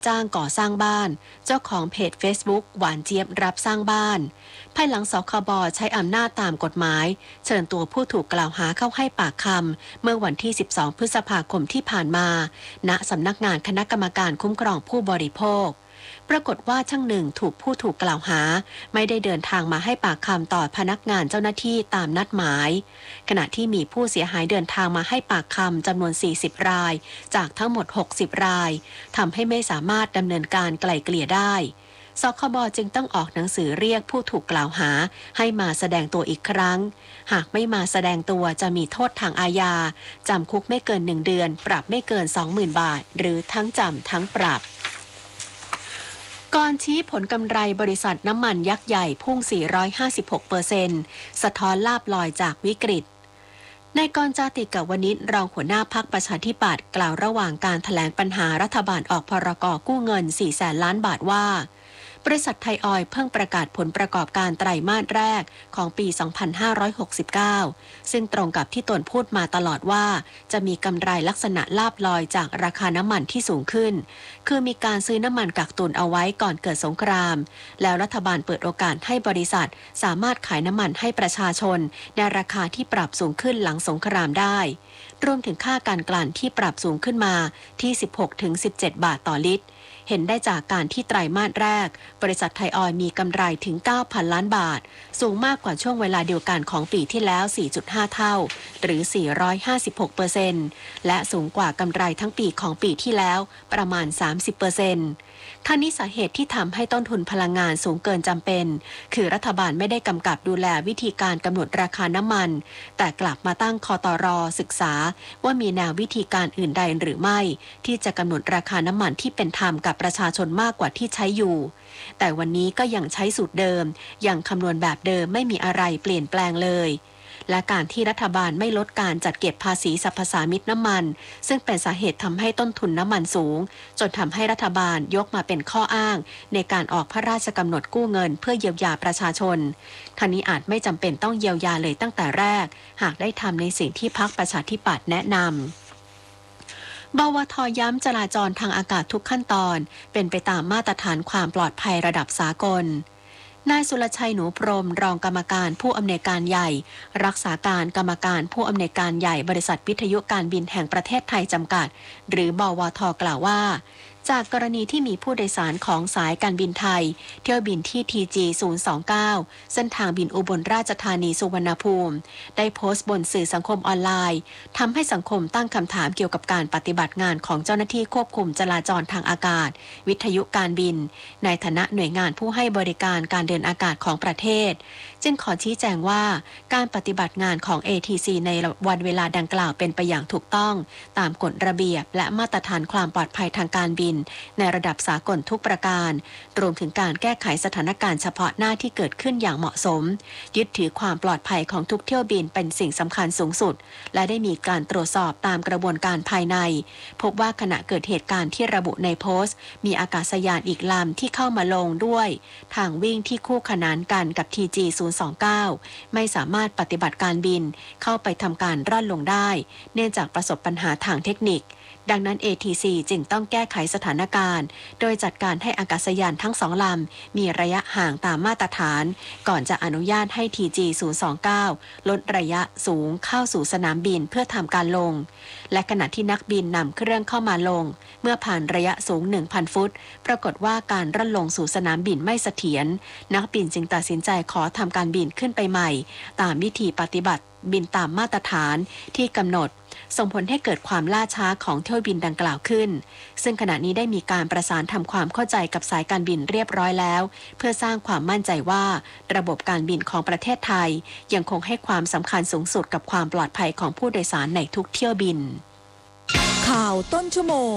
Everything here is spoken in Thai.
จ้างก่อสร้างบ้านเจ้าของเพจ Facebook หวานเจี๊ยบรับสร้างบ้านภายหลังสคบใช้อำนาจตามกฎหมายเชิญตัวผู้ถูกกล่าวหาเข้าให้ปากคำเมื่อวันที่ 12 พฤษภาคมที่ผ่านมาณสำนักงานคณะกรรมการคุ้มครองผู้บริโภคปรากฏว่าช่างหนึ่งถูกผู้ถูกกล่าวหาไม่ได้เดินทางมาให้ปากคำต่อพนักงานเจ้าหน้าที่ตามนัดหมายขณะที่มีผู้เสียหายเดินทางมาให้ปากคำจำนวน 40 รายจากทั้งหมด 60 รายทำให้ไม่สามารถดำเนินการไกล่เกลี่ยได้สคบจึงต้องออกหนังสือเรียกผู้ถูกกล่าวหาให้มาแสดงตัวอีกครั้งหากไม่มาแสดงตัวจะมีโทษทางอาญาจำคุกไม่เกิน1 เดือนปรับไม่เกิน 20,000 บาทหรือทั้งจำทั้งปรับก่อนชี้ผลกำไรบริษัทน้ำมันยักษ์ใหญ่พุ่ง 456%สะท้อนลาภลอยจากวิกฤตนายกรณ์ จาติกวณิชรองหัวหน้าพรรคประชาธิปัตย์กล่าวระหว่างการแถลงปัญหารัฐบาลออกพรก.กู้เงิน 400,000 ล้านบาทว่าบริษัทไทยออยล์เพิ่งประกาศผลประกอบการไตรมาสแรกของปี 2569 ซึ่งตรงกับที่ตนพูดมาตลอดว่าจะมีกำไรลักษณะลาภลอยจากราคาน้ำมันที่สูงขึ้นคือมีการซื้อน้ำมันกักตุนเอาไว้ก่อนเกิดสงครามแล้วรัฐบาลเปิดโอกาสให้บริษัทสามารถขายน้ำมันให้ประชาชนในราคาที่ปรับสูงขึ้นหลังสงครามได้รวมถึงค่าการกลั่นที่ปรับสูงขึ้นมาที่ 16-17 บาทต่อลิตรเห็นได้จากการที่ไตรมาสแรกบริษัทไทยออยล์มีกำไรถึง 9,000 ล้านบาทสูงมากกว่าช่วงเวลาเดียวกันของปีที่แล้ว 4.5 เท่าหรือ 456% และสูงกว่ากำไรทั้งปีของปีที่แล้วประมาณ 30%ทั้งนี้สาเหตุที่ทำให้ต้นทุนพลังงานสูงเกินจำเป็นคือรัฐบาลไม่ได้กำกับดูแลวิธีการกำหนดราคาน้ำมันแต่กลับมาตั้งคตร.ศึกษาว่ามีแนววิธีการอื่นใดหรือไม่ที่จะกำหนดราคาน้ำมันที่เป็นธรรมกับประชาชนมากกว่าที่ใช้อยู่แต่วันนี้ก็ยังใช้สูตรเดิมยังคำนวณแบบเดิมไม่มีอะไรเปลี่ยนแปลงเลยและการที่รัฐบาลไม่ลดการจัดเก็บภาษีสรรพสามิตน้ำมันซึ่งเป็นสาเหตุทำให้ต้นทุนน้ำมันสูงจนทำให้รัฐบาลยกมาเป็นข้ออ้างในการออกพระราชกำหนดกู้เงินเพื่อเยียวยาประชาชนทั้งนี้อาจไม่จำเป็นต้องเยียวยาเลยตั้งแต่แรกหากได้ทำในสิ่งที่พรรคประชาธิปัตย์แนะนำบวท.ย้ำจราจรทางอากาศทุกขั้นตอนเป็นไปตามมาตรฐานความปลอดภัยระดับสากลนายสุรชัยหนูพรหมรองกรรมการผู้อำนวยการใหญ่รักษาการกรรมการผู้อำนวยการใหญ่บริษัทวิทยุการบินแห่งประเทศไทยจำกัดหรือบวท.กล่าวว่าจากกรณีที่มีผู้โดยสารของสายการบินไทยเที่ยวบินที่ TG 029เส้นทางบินอุบลราชธานีสุวรรณภูมิได้โพสต์บนสื่อสังคมออนไลน์ทำให้สังคมตั้งคำถามเกี่ยวกับการปฏิบัติงานของเจ้าหน้าที่ควบคุมจราจรทางอากาศวิทยุการบินในฐานะหน่วยงานผู้ให้บริการการเดินอากาศของประเทศจึงขอชี้แจงว่าการปฏิบัติงานของ ATC ในวันเวลาดังกล่าวเป็นไปอย่างถูกต้องตามกฎระเบียบและมาตรฐานความปลอดภัยทางการบินในระดับสากลทุกประการรวมถึงการแก้ไขสถานการณ์เฉพาะหน้าที่เกิดขึ้นอย่างเหมาะสมยึดถือความปลอดภัยของทุกเที่ยวบินเป็นสิ่งสำคัญสูงสุดและได้มีการตรวจสอบตามกระบวนการภายในพบว่าขณะเกิดเหตุการณ์ที่ระบุในโพสต์มีอากาศยานอีกลำที่เข้ามาลงด้วยทางวิ่งที่คู่ขนานกันกับ TG 029ไม่สามารถปฏิบัติการบินเข้าไปทำการร่อนลงได้เนื่องจากประสบปัญหาทางเทคนิคดังนั้น ATC จึงต้องแก้ไขสถานการณ์โดยจัดการให้อากาศยานทั้ง2 ลำมีระยะห่างตามมาตรฐานก่อนจะอนุญาตให้ TG 029ลดระยะสูงเข้าสู่สนามบินเพื่อทำการลงและขณะที่นักบินนำเครื่องเข้ามาลงเมื่อผ่านระยะสูง 1,000 ฟุตปรากฏว่าการร่อนลงสู่สนามบินไม่เสถียรนักบินจึงตัดสินใจขอทำการบินขึ้นไปใหม่ตามวิธีปฏิบัติบินตามมาตรฐานที่กำหนดส่งผลให้เกิดความล่าช้าของเที่ยวบินดังกล่าวขึ้นซึ่งขณะนี้ได้มีการประสานทำความเข้าใจกับสายการบินเรียบร้อยแล้วเพื่อสร้างความมั่นใจว่าระบบการบินของประเทศไทยยังคงให้ความสำคัญสูงสุดกับความปลอดภัยของผู้โดยสารในทุกเที่ยวบินข่าวต้นชั่วโมง